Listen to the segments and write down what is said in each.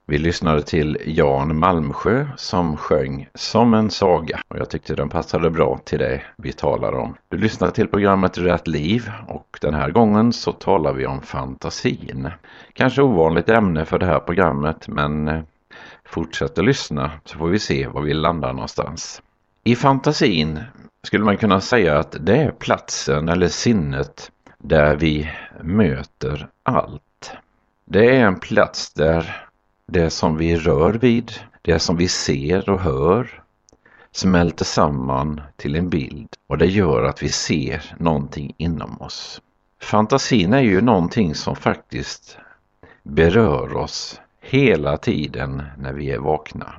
Vi lyssnade till Jan Malmsjö som sjöng Som en saga och jag tyckte den passade bra till det vi talar om. Du lyssnar till programmet Rätt liv och den här gången så talar vi om fantasin. Kanske ovanligt ämne för det här programmet, men fortsätt att lyssna så får vi se var vi landar någonstans. I fantasin skulle man kunna säga att det är platsen eller sinnet där vi möter allt. Det är en plats där det som vi rör vid, det som vi ser och hör smälter samman till en bild och det gör att vi ser någonting inom oss. Fantasin är ju någonting som faktiskt berör oss hela tiden när vi är vakna.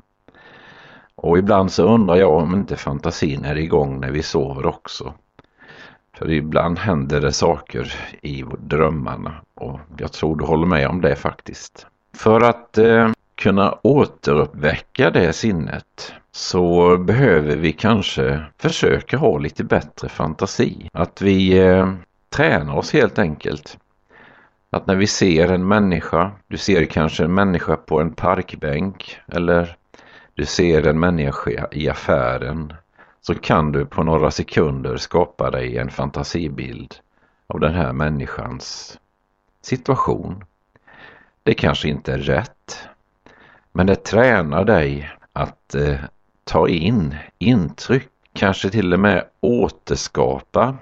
Och ibland så undrar jag om inte fantasin är igång när vi sover också. För ibland händer det saker i drömmarna och jag tror du håller med om det faktiskt. För att kunna återuppväcka det sinnet så behöver vi kanske försöka ha lite bättre fantasi. Att vi tränar oss helt enkelt. Att när vi ser en människa, du ser kanske en människa på en parkbänk eller du ser en människa i affären, så kan du på några sekunder skapa dig en fantasibild av den här människans situation. Det kanske inte är rätt, men det tränar dig att ta in intryck, kanske till och med återskapa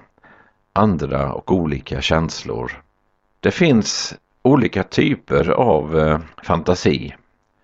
andra och olika känslor. Det finns olika typer av fantasi.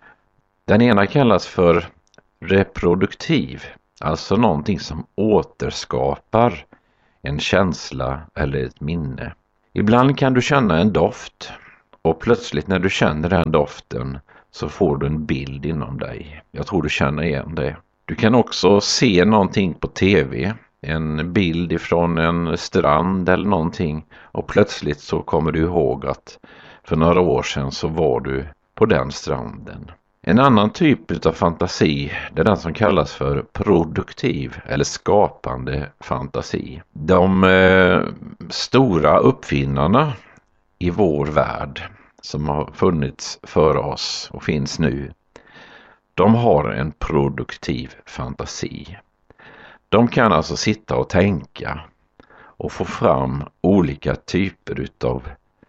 Den ena kallas för reproduktiv, alltså någonting som återskapar en känsla eller ett minne. Ibland kan du känna en doft och plötsligt när du känner den doften så får du en bild inom dig. Jag tror du känner igen det. Du kan också se någonting på tv, en bild ifrån en strand eller någonting och plötsligt så kommer du ihåg att för några år sedan så var du på den stranden. En annan typ av fantasi är den som kallas för produktiv eller skapande fantasi. De stora uppfinnarna i vår värld som har funnits för oss och finns nu, de har en produktiv fantasi. De kan alltså sitta och tänka och få fram olika typer utav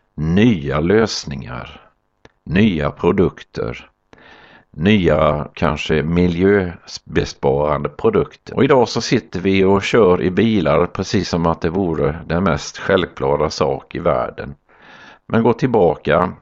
nya lösningar, nya produkter, nya kanske miljöbesparande produkter. Och idag så sitter vi och kör i bilar precis som att det vore den mest självklara sak i världen. Men gå tillbaka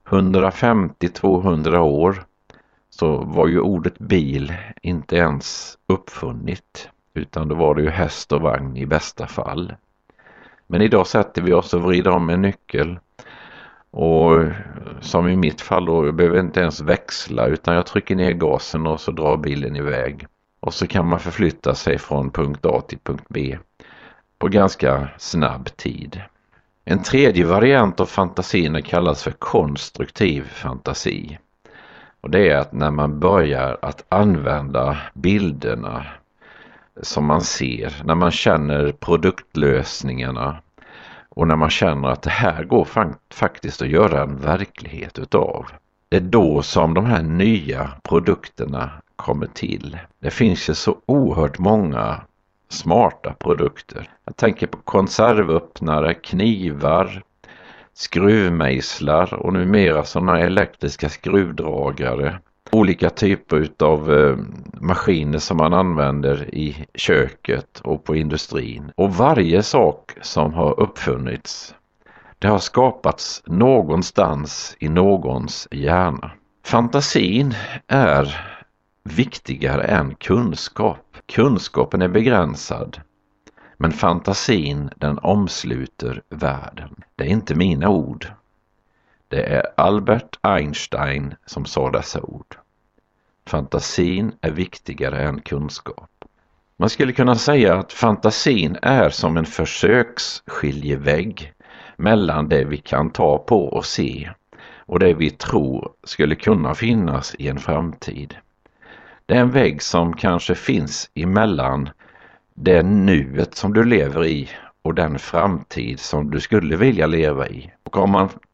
150-200 år så var ju ordet bil inte ens uppfunnit, utan då var det ju häst och vagn i bästa fall. Men idag sätter vi oss och vrider om en nyckel och som i mitt fall då, jag behöver inte ens växla utan jag trycker ner gasen och så drar bilen iväg. Och så kan man förflytta sig från punkt A till punkt B på ganska snabb tid. En tredje variant av fantasin kallas för konstruktiv fantasi. Och det är att när man börjar att använda bilderna som man ser, när man känner produktlösningarna och när man känner att det här går faktiskt att göra en verklighet utav. Det är då som de här nya produkterna kommer till. Det finns ju så oerhört många smarta produkter. Jag tänker på konservöppnare, knivar, skruvmejslar och numera sådana elektriska skruvdragare. Olika typer av maskiner som man använder i köket och på industrin. Och varje sak som har uppfunnits, det har skapats någonstans i någons hjärna. Fantasin är viktigare än kunskap. Kunskapen är begränsad, men fantasin den omsluter världen. Det är inte mina ord. Det är Albert Einstein som sa dessa ord. Fantasin är viktigare än kunskap. Man skulle kunna säga att fantasin är som en försöksskiljevägg mellan det vi kan ta på och se och det vi tror skulle kunna finnas i en framtid. Det är en vägg som kanske finns emellan det nuet som du lever i och den framtid som du skulle vilja leva i. Och om man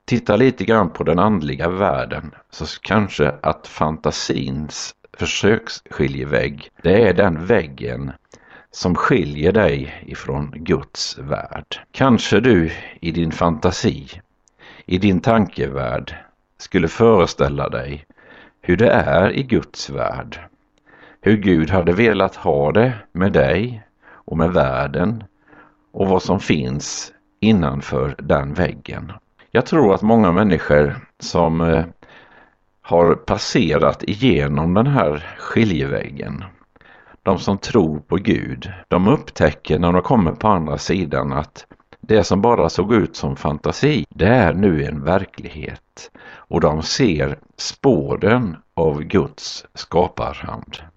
tittar lite grann på den andliga världen så kanske att fantasins försöksskiljevägg, det är den väggen som skiljer dig ifrån Guds värld. Kanske du i din fantasi, i din tankevärld skulle föreställa dig hur det är i Guds värld. Hur Gud hade velat ha det med dig och med världen och vad som finns innanför den väggen. Jag tror att många människor som har passerat igenom den här skiljeväggen, de som tror på Gud, de upptäcker när de kommer på andra sidan att det som bara såg ut som fantasi, det är nu en verklighet. Och de ser spåren av Guds skaparhand.